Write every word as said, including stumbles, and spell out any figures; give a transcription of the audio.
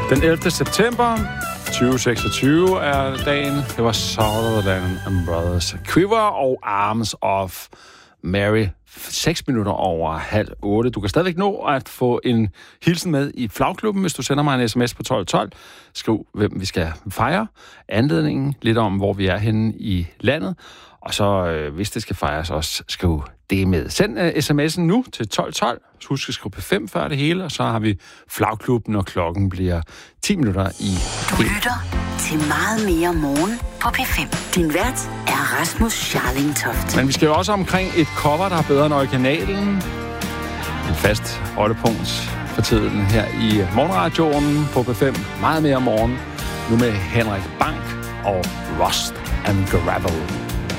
Den ellevte september tyve seksogtyve er dagen. Det var Sutherland and Brothers. Quiver og Arms of Mary. Seks minutter over halv otte. Du kan stadigvæk nå at få en hilsen med i flagklubben, hvis du sender mig en sms på tolv tolv. Skriv, hvem vi skal fejre. Anledningen, lidt om, hvor vi er henne i landet. Og så, øh, hvis det skal fejres, også skriv det med. Send uh, sms'en nu til tolv tolv. Husk at skrive P fem før det hele, og så har vi flagklubben, når klokken bliver ti minutter i. Du lytter til meget mere morgen på P fem. Din vært er Rasmus Scharling Toft. Men vi skal jo også omkring et cover, der er bedre end originalen. En fast holdepunkt for tiden her i morgenradioen på P fem. Meget mere morgen. Nu med Henrik Bank og Rust and Gravel.